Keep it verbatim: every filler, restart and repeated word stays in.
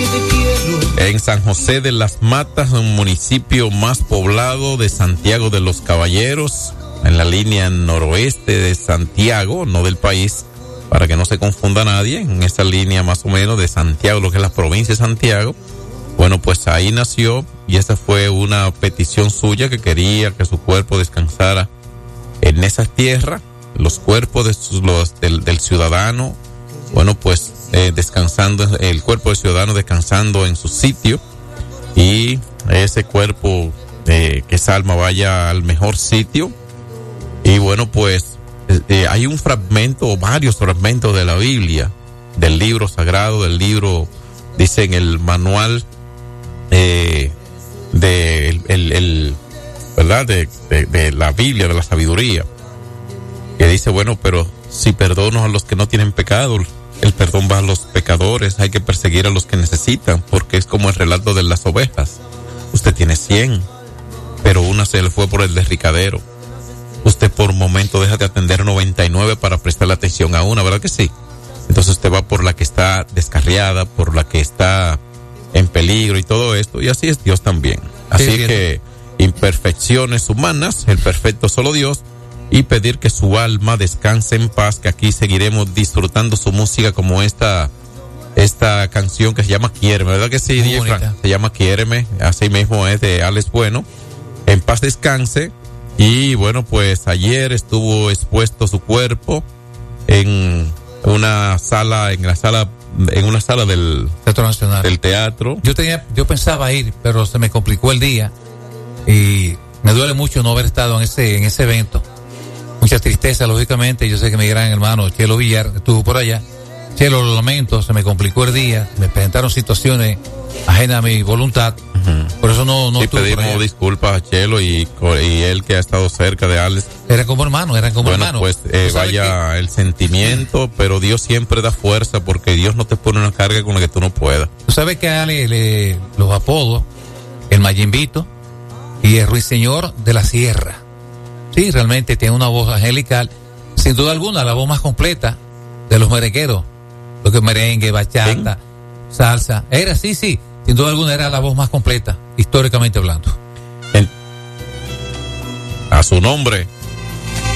En San José de las Matas, un municipio más poblado de Santiago de los Caballeros, en la línea noroeste de Santiago, no del país, para que no se confunda nadie, en esa línea más o menos de Santiago, lo que es la provincia de Santiago. Bueno, pues ahí nació, y esa fue una petición suya, que quería que su cuerpo descansara en esa tierra, los cuerpos de sus, los, del, del ciudadano, bueno, pues eh, descansando, el cuerpo del ciudadano descansando en su sitio, y ese cuerpo, eh, que esa alma vaya al mejor sitio. Y bueno, pues eh, hay un fragmento o varios fragmentos de la Biblia, del libro sagrado, del libro, dice en el manual eh, de el, el, el verdad de, de, de la Biblia, de la sabiduría, que dice, bueno, pero si perdono a los que no tienen pecado, el perdón va a los pecadores, hay que perseguir a los que necesitan, porque es como el relato de las ovejas. Usted tiene cien, pero una se le fue por el desricadero. Usted por un momento deja de atender noventa y nueve para prestarle atención a una, ¿verdad que sí? Entonces usted va por la que está descarriada, por la que está en peligro y todo esto, y así es Dios también. Así sí, que imperfecciones humanas, el perfecto solo Dios, y pedir que su alma descanse en paz, que aquí seguiremos disfrutando su música, como esta esta canción que se llama Quiéreme, ¿verdad que sí, D J Frank? Se llama Quiéreme, así mismo es, de Alex Bueno. En paz descanse. Y bueno, pues ayer estuvo expuesto su cuerpo en una sala, en la sala, en una sala del Teatro Nacional. Del teatro. Yo tenía, yo pensaba ir, pero se me complicó el día y me duele mucho no haber estado en ese, en ese evento. Mucha tristeza, lógicamente. Yo sé que mi gran hermano Chelo Villar estuvo por allá. Chelo, lo lamento, se me complicó el día, me presentaron situaciones ajenas a mi voluntad. Uh-huh. Por eso no, no sí, pedimos disculpas a Chelo y, y él, que ha estado cerca de Alex. Era como hermano, era como bueno, hermano. Pues eh, vaya que... el sentimiento, pero Dios siempre da fuerza, porque Dios no te pone una carga con la que tú no puedas. Tú sabes que a Ale le, los apodos, el Mayimbito y el Ruiseñor de la Sierra. Sí, realmente tiene una voz angelical, sin duda alguna, la voz más completa de los merengueros. Lo que es merengue, bachata, ¿sí? Salsa. Era, sí, sí, sin duda alguna era la voz más completa, históricamente hablando. En, a su nombre.